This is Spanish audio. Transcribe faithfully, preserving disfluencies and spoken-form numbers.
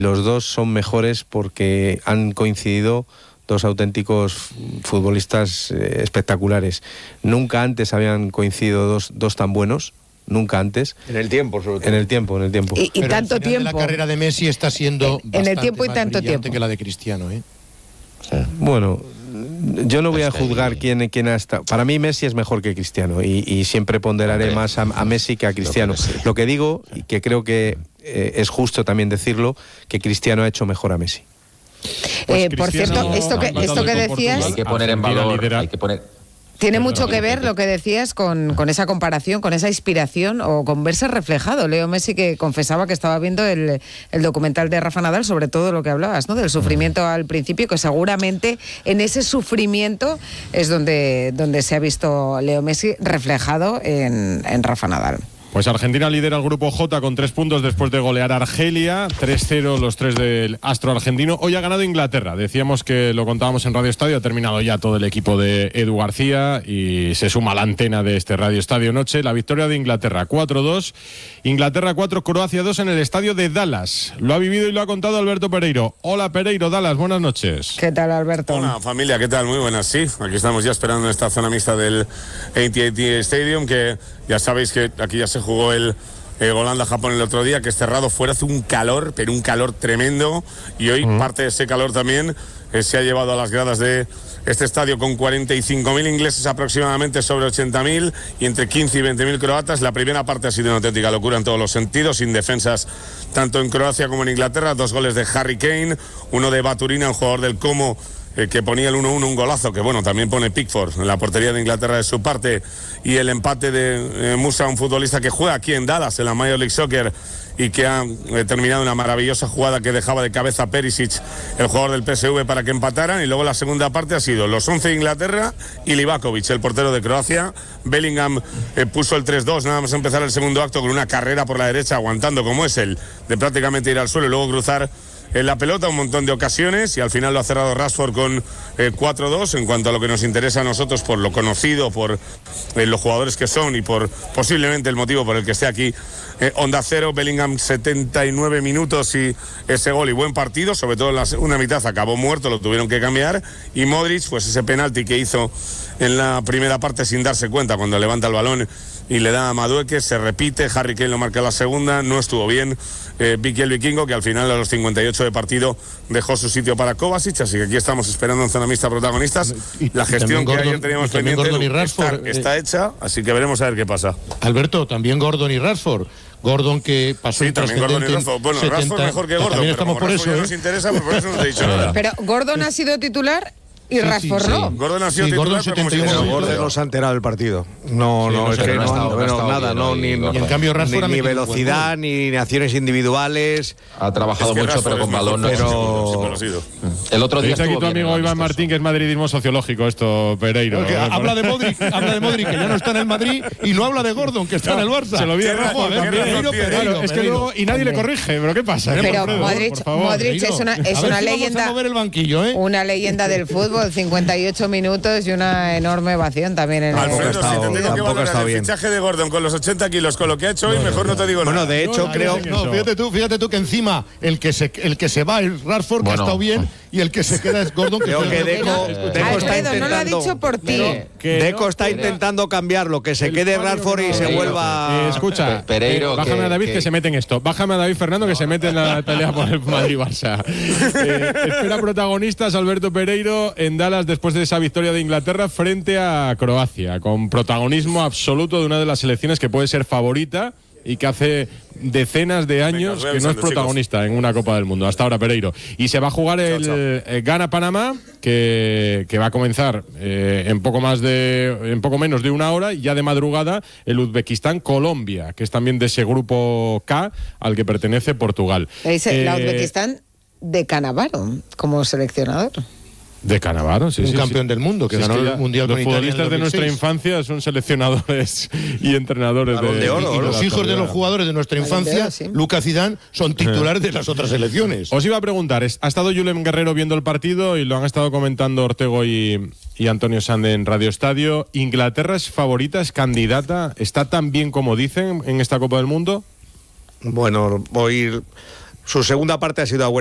Los dos son mejores porque han coincidido dos auténticos futbolistas eh, espectaculares. Nunca antes habían coincidido dos, dos tan buenos. Nunca antes. En el tiempo, sobre todo. En el tiempo, en el tiempo. Y, y tanto el tiempo. De la carrera de Messi está siendo en, en el tiempo y tanto tiempo que la de Cristiano, ¿eh? Sí. Bueno, yo no voy a juzgar quién, quién ha estado. Para mí Messi es mejor que Cristiano y, y siempre ponderaré Hombre, más a, a Messi que a Cristiano. Lo que, lo que digo, y que creo que eh, es justo también decirlo, que Cristiano ha hecho mejor a Messi. Pues eh, por cierto, esto que, esto que decías... Hay que poner en valor, hay que poner... Tiene mucho que ver lo que decías con, con esa comparación, con esa inspiración o con verse reflejado. Leo Messi, que confesaba que estaba viendo el, el documental de Rafa Nadal sobre todo lo que hablabas, ¿no? Del sufrimiento al principio, que seguramente en ese sufrimiento es donde, donde se ha visto Leo Messi reflejado en, en Rafa Nadal. Pues Argentina lidera el grupo J con tres puntos después de golear a Argelia, tres cero los tres del astro argentino. Hoy ha ganado Inglaterra, decíamos que lo contábamos en Radio Estadio, ha terminado ya todo el equipo de Edu García y se suma la antena de este Radio Estadio Noche. La victoria de Inglaterra, cuatro dos, Inglaterra cuatro, Croacia dos en el estadio de Dallas. Lo ha vivido y lo ha contado Alberto Pereiro. Hola Pereiro, Dallas, buenas noches. ¿Qué tal, Alberto? Hola familia, ¿qué tal? Muy buenas, sí. Aquí estamos ya esperando en esta zona mixta del A T and T Stadium, que ya sabéis que aquí ya se jugó el eh, Holanda-Japón el otro día, que es cerrado, fuera hace un calor, pero un calor tremendo, y hoy uh-huh. parte de ese calor también eh, se ha llevado a las gradas de este estadio con cuarenta y cinco mil ingleses aproximadamente sobre ochenta mil y entre quince y veinte mil croatas. La primera parte ha sido una auténtica locura en todos los sentidos, sin defensas tanto en Croacia como en Inglaterra, dos goles de Harry Kane, uno de Baturina, un jugador del Como, Eh, que ponía el uno uno, un golazo, que bueno, también pone Pickford en la portería de Inglaterra de su parte, y el empate de eh, Musa, un futbolista que juega aquí en Dallas, en la Major League Soccer, y que ha eh, terminado una maravillosa jugada que dejaba de cabeza a Perisic, el jugador del P S V, para que empataran. Y luego la segunda parte ha sido los once de Inglaterra y Livakovic, el portero de Croacia. Bellingham eh, puso el tres dos nada más empezar el segundo acto, con una carrera por la derecha, aguantando como es él, de prácticamente ir al suelo y luego cruzar en la pelota un montón de ocasiones, y al final lo ha cerrado Rashford con eh, cuatro dos. En cuanto a lo que nos interesa a nosotros, por lo conocido, por eh, los jugadores que son y por posiblemente el motivo por el que esté aquí eh, Onda Cero, Bellingham setenta y nueve minutos y ese gol y buen partido, sobre todo en la segunda mitad acabó muerto, lo tuvieron que cambiar, y Modric, pues ese penalti que hizo en la primera parte sin darse cuenta, cuando levanta el balón y le da a Madueke, se repite, Harry Kane lo marca la segunda, no estuvo bien eh, Vicky el Vikingo, que al final a los cincuenta y ocho de partido dejó su sitio para Kovacic, así que aquí estamos esperando en zona mixta protagonistas. Y, la gestión que Gordon, ayer teníamos pendiente Gordon y Rashford, está, está hecha, así que veremos a ver qué pasa. Alberto, también Gordon y Rashford. Gordon, que pasó sí, también Gordon y Rashford. Bueno, setenta, Rashford mejor que Gordon, pero estamos como por Rashford eso, ya ¿eh? nos interesa, pues por eso no te he dicho nada. Pero Gordon ha sido titular y sí, Rashford sí, sí. no. Gordon ha sido sí, titular, Gordon pero como si Gordon no se ha enterado del partido. No, sí, no, no es sé, que no no, ha estado, no, no nada, bien, no, y, ni, y en cambio Rashford ni, ni velocidad, ni acciones individuales. Ha trabajado es que mucho, Rashford pero con balón no. Pero... El otro día dice aquí tu amigo Iván Martín que es madridismo sociológico esto, Pereiro. Que habla de Modric, habla de Modric, que ya no está en el Madrid, y no habla de Gordon, que está no, en el Barça. Se lo vi a Rafa, Pereiro, Pereiro, es que luego, y nadie le corrige, pero ¿qué pasa? Pero Alfredo, Modric, Modric es una, es una si leyenda. Vamos a mover el banquillo, ¿eh? Una leyenda del fútbol, cincuenta y ocho minutos y una enorme ovación también en Alfredo, el si te tengo que valorar el bien. fichaje de Gordon con los ochenta kilos, con lo que ha hecho hoy, no, mejor no, no te digo bueno, nada. Bueno, de hecho, no, creo. No, fíjate tú, fíjate tú que encima el que se, el que se va es Rashford, bueno, que ha estado bien, y el que se queda es Gordon, que creo que Deco, eh, Deco Alfredo, está intentando. No lo ha dicho por ti. Deco está intentando cambiarlo, que se quede Rashford y se vuelva. Eh, escucha, Pereiro, eh, bájame que, a David que, que se mete en esto. Bájame a David Fernando que se mete en la pelea por el Madrid-Barça. Eh, espera protagonistas Alberto Pereiro en Dallas después de esa victoria de Inglaterra frente a Croacia, con protagonismo absoluto de una de las selecciones que puede ser favorita y que hace decenas de años Venga, que no es protagonista chicos. en una Copa del Mundo. Hasta ahora, Pereiro. Y se va a jugar el chao, chao. Eh, Ghana-Panamá, que, que va a comenzar eh, en poco más de en poco menos de una hora, y ya de madrugada el Uzbekistán-Colombia, que es también de ese grupo K al que pertenece Portugal. Dice, eh, la Uzbekistán de Cannavaro como seleccionador. De Cannavaro, sí, un sí, campeón sí. del mundo que sí, ganó es que el mundial los con Italia. Los futbolistas de nuestra infancia son seleccionadores y entrenadores de, de oro. Y, y los hijos de los jugadores de nuestra infancia, sí. Lucas Zidane, son titulares de las otras selecciones. Os iba a preguntar, ha estado Julen Guerrero viendo el partido y lo han estado comentando Ortego y, y Antonio Sande en Radio Estadio. ¿Inglaterra es favorita, es candidata? ¿Está tan bien como dicen en esta Copa del Mundo? Bueno, hoy su segunda parte ha sido a